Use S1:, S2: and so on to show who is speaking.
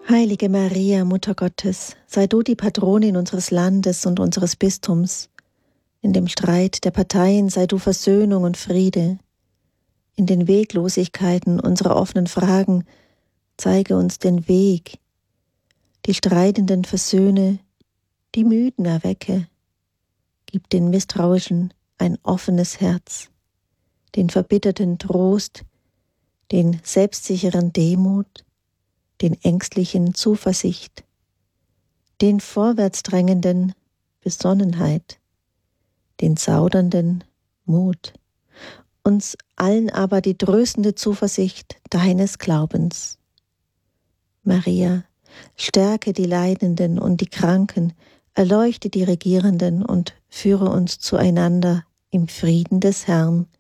S1: Heilige Maria, Mutter Gottes, sei du die Patronin unseres Landes und unseres Bistums. In dem Streit der Parteien sei du Versöhnung und Friede. In den Weglosigkeiten unserer offenen Fragen zeige uns den Weg. Die Streitenden versöhne, die Müden erwecke. Gib den Misstrauischen ein offenes Herz, den Verbitterten Trost, den Selbstsicheren Demut, den Ängstlichen Zuversicht, den Vorwärtsdrängenden Besonnenheit, den Zaudernden Mut, uns allen aber die tröstende Zuversicht deines Glaubens. Maria, stärke die Leidenden und die Kranken, erleuchte die Regierenden und führe uns zueinander im Frieden des Herrn.